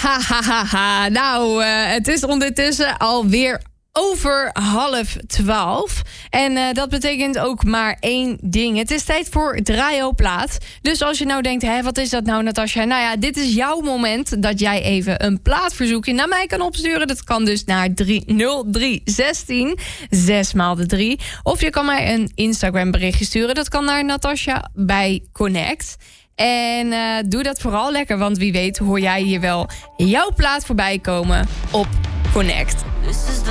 Nou, het is ondertussen alweer over 11:30. En dat betekent ook maar één ding. Het is tijd voor Draai-O-plaat. Dus als je nou denkt, wat is dat nou, Natasja? Nou ja, dit is jouw moment dat jij even een plaatverzoekje naar mij kan opsturen. Dat kan dus naar 0316 6x3. Of je kan mij een Instagram berichtje sturen. Dat kan naar Natasja bij Connect. En doe dat vooral lekker, want wie weet hoor jij hier wel jouw plaat voorbij komen op Connect.